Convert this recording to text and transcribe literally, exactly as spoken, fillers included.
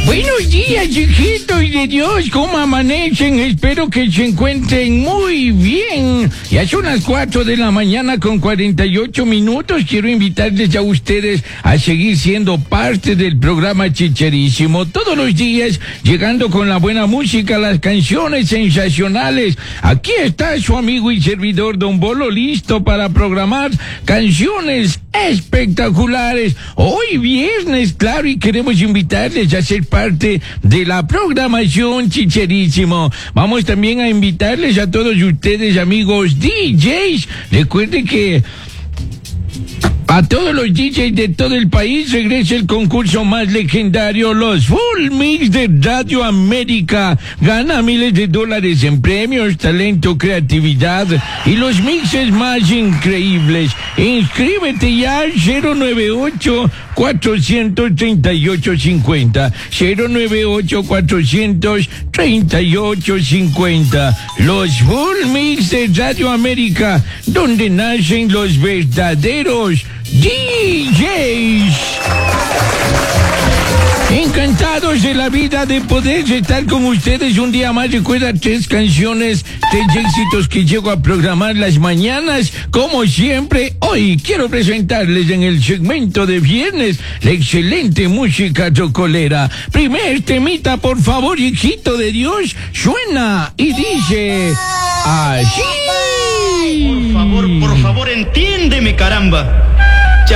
Buenos días, hijitos de Dios, ¿cómo amanecen? Espero que se encuentren muy bien. Ya son las cuatro de la mañana con cuarenta y ocho minutos. Quiero invitarles a ustedes a seguir siendo parte del programa Chicherísimo. Todos los días, llegando con la buena música, las canciones sensacionales. Aquí está su amigo y servidor Don Bolo, listo para programar canciones espectaculares. Hoy viernes, claro, y queremos invitarles a ser parte de la programación Chicherísimo. Vamos también a invitarles a todos ustedes, amigos D Js. Recuerden que a todos los D Js de todo el país regresa el concurso más legendario, los Full Mix de Radio América. Gana miles de dólares en premios, talento, creatividad y los mixes más increíbles. Inscríbete ya al cero nueve ocho, cuatro tres ocho, cinco cero. cero nueve ocho, cuatro tres ocho, cinco cero. Los Full Mix de Radio América, donde nacen los verdaderos D Js. Encantados de la vida de poder estar con ustedes un día más. Recuerda tres canciones, tres éxitos que llego a programar las mañanas. Como siempre, hoy quiero presentarles en el segmento de viernes la excelente música chocolera. Primer temita, por favor, hijito de Dios, suena y dice así. Por favor, por favor, entiéndeme, caramba.